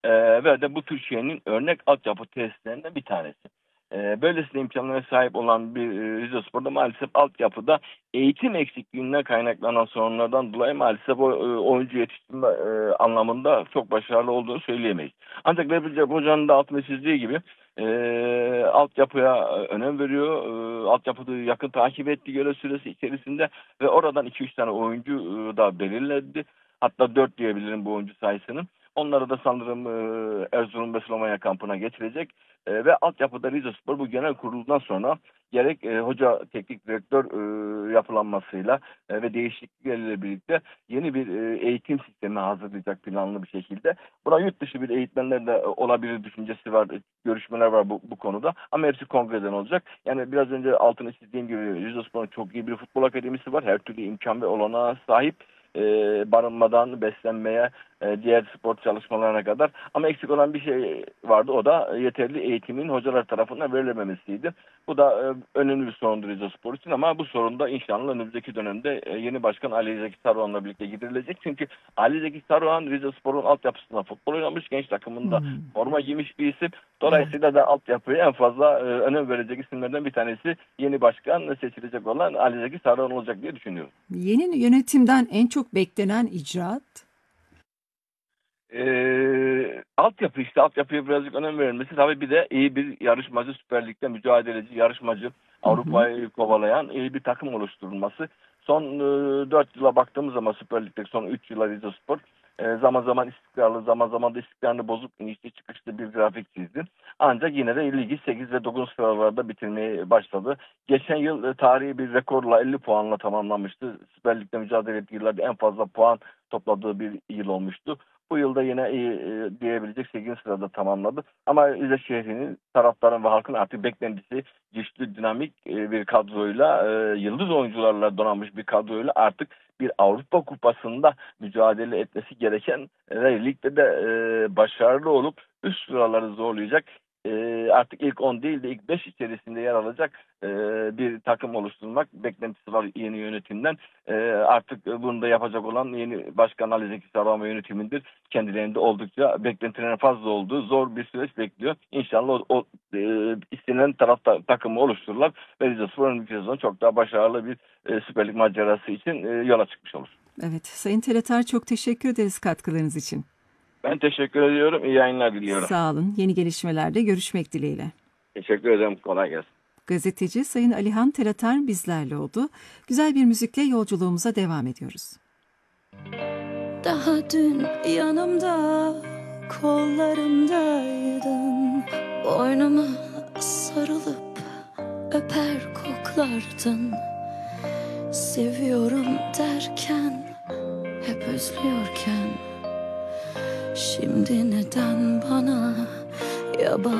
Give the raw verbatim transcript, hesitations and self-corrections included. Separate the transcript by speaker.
Speaker 1: Ee, ve de bu Türkiye'nin örnek altyapı tesislerinden bir tanesi. Ee, böylesine imkanlara sahip olan bir e, Rizespor'da maalesef altyapıda eğitim eksikliğinden kaynaklanan sorunlardan dolayı maalesef o e, oyuncu yetiştirme e, anlamında çok başarılı olduğunu söyleyemeyiz. Ancak Recep Hoca'nın da altını çizdiği gibi e, altyapıya e, önem veriyor. E, altyapıda yakın takip etti göre süresi içerisinde ve oradan iki üç tane oyuncu e, da belirledi. Hatta dört diyebilirim bu oyuncu sayısının. Onları da sanırım e, Erzurum ve Slovenya kampına getirecek. E, ve altyapıda Rizespor bu genel kuruldan sonra gerek e, hoca teknik direktör e, yapılanmasıyla e, ve değişikliklerle birlikte yeni bir e, eğitim sistemi hazırlayacak planlı bir şekilde. Buna yurt dışı bir eğitmenler de olabilir düşüncesi var, görüşmeler var bu, bu konuda. Ama hepsi kongreden olacak. Yani biraz önce altını çizdiğim gibi Rizespor'un çok iyi bir futbol akademisi var. Her türlü imkan ve olanağa sahip. E, barınmadan beslenmeye, e, diğer spor çalışmalarına kadar. Ama eksik olan bir şey vardı. O da yeterli eğitimin hocalar tarafından verilememesiydi. Bu da e, önemli bir sorundur Rizespor için ama bu sorun da inşallah önümüzdeki dönemde e, yeni başkan Ali Zeki Saruhan'la birlikte giderilecek. Çünkü Ali Zeki Saruhan Rizespor'un altyapısında futbol oynamış, genç takımında
Speaker 2: Hmm.
Speaker 1: forma giymiş bir isim.
Speaker 2: Evet.
Speaker 1: Dolayısıyla da altyapıya en fazla e, önem verecek isimlerden bir tanesi yeni başkan seçilecek olan Ali Zeki Saruhan olacak diye düşünüyorum.
Speaker 2: Yeni yönetimden en çok beklenen icraat.
Speaker 1: Ee, altyapı işte altyapıya birazcık önem verilmesi tabii bir de iyi bir yarışmacı Süper Lig'de mücadeleci yarışmacı
Speaker 2: Hı hı.
Speaker 1: Avrupa'yı kovalayan iyi bir takım oluşturulması. Son e, dört yıla baktığımız zaman Süper Lig'deki son üç yıla Rizespor e, zaman zaman istikrarlı zaman zaman da istikrarını bozuk inişli çıkışlı bir grafik çizdi. Ancak yine de ligi sekiz ve dokuz sıralarda bitirmeye başladı. Geçen yıl e, tarihi bir rekorla elli puanla tamamlamıştı. Süper Lig'de mücadele ettiği yıllarda en fazla puan topladığı bir yıl olmuştu. Bu yılda yine iyi e, diyebilecek sekizinci sırada tamamladı. Ama Rize şehrinin taraftarın ve halkın artık beklentisi güçlü, dinamik e, bir kadroyla, e, yıldız oyuncularla donanmış bir kadroyla artık bir Avrupa Kupası'nda mücadele etmesi gereken ve ligde de e, başarılı olup üst sıraları zorlayacak e, artık ilk on değil de ilk beş içerisinde yer alacak e, bir takım oluşturmak beklentisi var yeni yönetimden. E, artık bunu da yapacak olan yeni başkan Ali Zeki Saruhan ve yönetimindir. Kendilerinde oldukça beklentilerin fazla olduğu zor bir süreç bekliyor. İnşallah o, o e, istenilen tarafta takımı oluştururlar ve Rizespor önümüzdeki sezon çok daha başarılı bir e, Süper Lig macerası için e, yola çıkmış olur.
Speaker 2: Evet. Sayın Telatar, çok teşekkür ederiz katkılarınız için.
Speaker 1: Ben teşekkür ediyorum. İyi yayınlar diliyorum.
Speaker 2: Sağ olun. Yeni gelişmelerde görüşmek dileğiyle.
Speaker 1: Teşekkür ederim. Kolay gelsin.
Speaker 2: Gazeteci Sayın Alihan Telatar bizlerle oldu. Güzel bir müzikle yolculuğumuza devam ediyoruz.
Speaker 3: Daha dün yanımda, kollarımdaydın. Boynuma sarılıp öper koklardın. Seviyorum derken, hep özlüyorken, şimdi neden bana